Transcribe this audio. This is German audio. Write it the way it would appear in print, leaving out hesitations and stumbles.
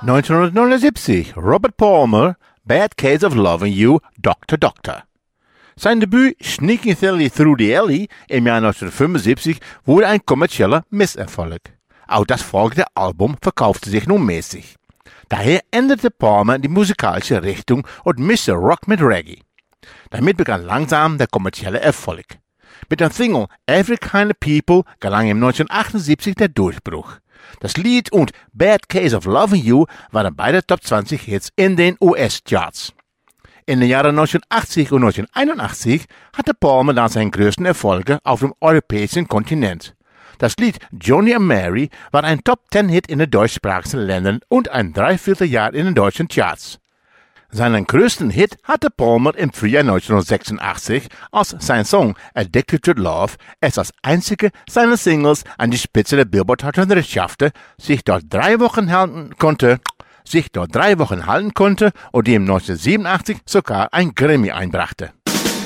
1979, Robert Palmer, Bad Case of Loving You, Dr. Doctor. Sein Debüt Sneaking Sally Through the Alley im Jahr 1975 wurde ein kommerzieller Misserfolg. Auch das folgende Album verkaufte sich nur mäßig. Daher änderte Palmer die musikalische Richtung und mischte Rock mit Reggae. Damit begann langsam der kommerzielle Erfolg. Mit der Single Every Kind of People gelang ihm 1978 der Durchbruch. Das Lied und Bad Case of Loving You waren beide Top 20 Hits in den US-Charts. In den Jahren 1980 und 1981 hatte Palmer dann seine größten Erfolge auf dem europäischen Kontinent. Das Lied Johnny and Mary war ein Top-10-Hit in den deutschsprachigen Ländern und ein Dreivierteljahr in den deutschen Charts. Seinen größten Hit hatte Palmer im Frühjahr 1986, als sein Song Addicted to Love es als einzige seiner Singles an die Spitze der Billboard Hot 100 schaffte, sich dort 3 Wochen halten konnte und ihm 1987 sogar ein Grammy einbrachte.